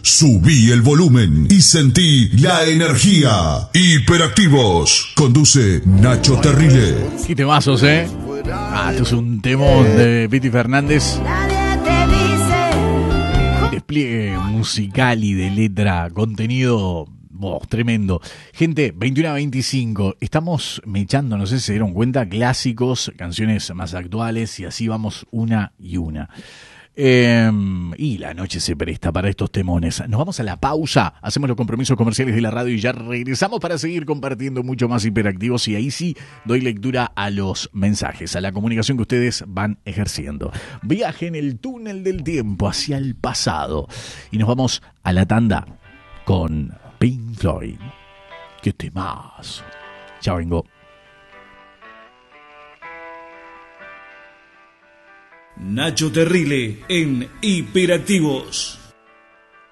Subí el volumen y sentí la energía. Hiperactivos. Conduce Nacho Terrile. Qué temazos, ¿eh? Esto es un temón de Piti Fernández. Despliegue musical y de letra, contenido tremendo. Gente, 21 a 25, estamos mechando, no sé si se dieron cuenta, clásicos, canciones más actuales y así vamos una y una. Y la noche se presta para estos temones. Nos vamos a la pausa, hacemos los compromisos comerciales de la radio y ya regresamos para seguir compartiendo mucho más hiperactivos y ahí sí doy lectura a los mensajes, a la comunicación que ustedes van ejerciendo. Viaje en el túnel del tiempo hacia el pasado y nos vamos a la tanda con Pink Floyd. ¡Qué temazo! Ya vengo. Nacho Terrile en Hiperactivos.